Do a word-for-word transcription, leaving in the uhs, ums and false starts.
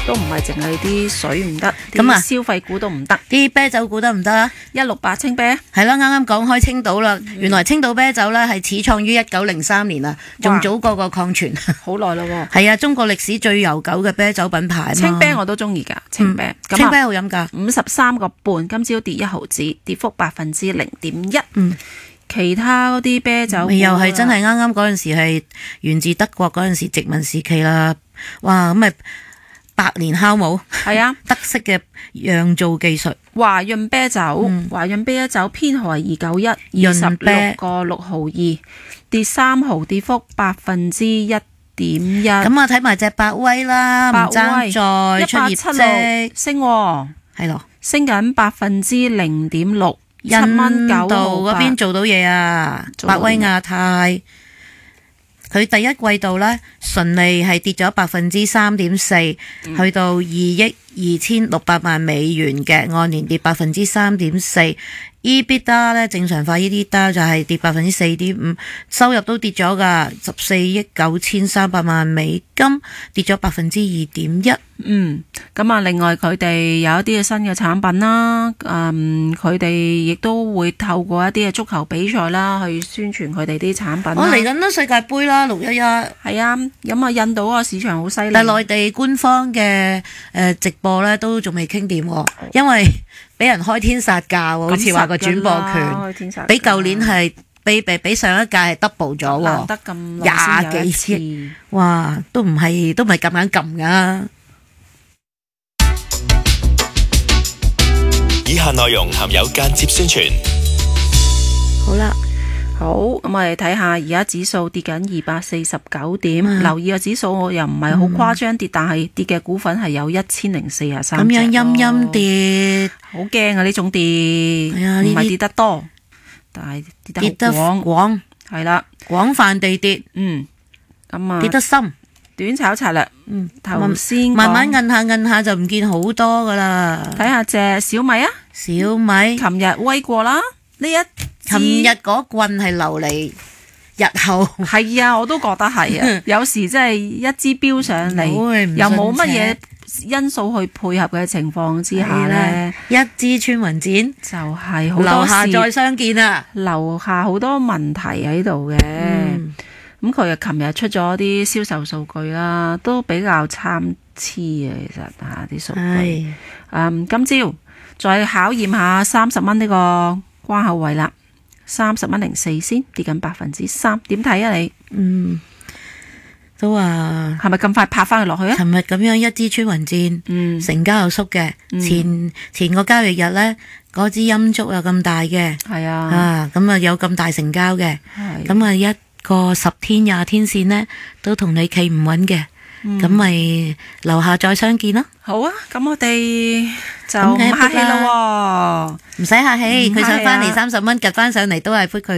都唔係淨係啲水唔得， 咁啊啲消費股都唔得。 啲啤酒股得唔得啊？ 一六八青啤係啦，啱啱講開青島啦，原來青島啤酒咧係始創於一九零三年啊，仲早過個礦泉。 好耐咯喎。 係啊，中國歷史最悠久嘅啤酒品牌啊嘛。 青啤我都中意㗎，青啤。 嗯、青啤好飲㗎， 五十三個半，今朝跌一毫子，跌幅百分之零點一。 嗯。 其他嗰啲啤酒又係真係啱啱嗰陣時係源自德國嗰陣時殖民時期啦，哇咁咪百年酵母， 係啊， 德式嘅釀造技術。 華潤啤酒， 嗯、 華潤啤酒編號係二九一，二十六個六毫二，跌三毫，跌幅百分之一點一。 咁啊睇埋隻百威啦，唔爭再出業績， 升喎， 係咯， 升緊百分之零點六。 印度嗰邊做到嘢啊，百威亞太佢第一季度呢，純利係跌咗百分之三點四，去到二億二千六百萬美元嘅，按年跌百分之三點四。EBITDA 咧正常化 EBITDA 就係跌百分之四點五，收入都跌咗噶，十四億九千三百萬美金，跌咗百分之二點一。 嗯，咁啊，另外佢哋有一啲嘅新嘅產品啦，嗯，佢哋亦都會透過一啲嘅足球比賽啦，去宣傳佢哋啲產品。 我嚟緊啦世界盃啦，六一一。 係啊，咁啊，印度嗰個市場好犀利。 但係內地官方嘅誒直播咧都仲未傾掂，因為俾人開天殺價，好似話個轉播權比舊年係比比比上一屆係 double 咗， 難得咁廿幾次， 哇，都唔係都唔係咁硬撳噶。 以下內容含有間接宣傳。 好啦，好，咁我哋睇下而家指數跌緊二百四十九點，嗯、留意個指數我又唔係好誇張跌，嗯、但係跌嘅股份係有一千零四十三隻。咁樣陰陰跌，好驚啊！呢種跌，唔係跌得多，但係跌得廣廣，係啦， 廣泛地跌， 嗯，咁啊， 跌得深。 短炒策略，嗯，頭先慢慢摁下摁下就唔見好多噶啦。 睇下隻小米啊， 小米， 琴日威過啦，呢一琴日嗰棍係留嚟日後。 係啊，我都覺得係啊，有時真係一支標上嚟，又冇乜嘢因素去配合嘅情況之下咧， 一支穿雲箭就係好多樓下再相見啊， 樓下好多問題喺度嘅。嗯咁佢又琴日出咗啲銷售數據啦，都比較參差嘅，其實嚇啲數據。嗯，今朝再考驗下三十蚊呢個關口位啦，三十蚊零四先，跌緊百分之三，點睇啊你？ 嗯，都話係咪咁快拍翻佢落去啊？ 尋日咁樣一支穿雲箭，嗯，成交又縮嘅，嗯、前前個交易日咧，嗰支陰燭有咁大嘅， 係啊， 啊咁啊有咁大成交嘅，咁啊一個十天廿天線呢都同你企唔穩嘅，咁咪樓下再相見咯。好啊，咁我哋就唔客氣咯，唔使客氣，佢想翻嚟三十蚊，趌翻上嚟都係潑佢。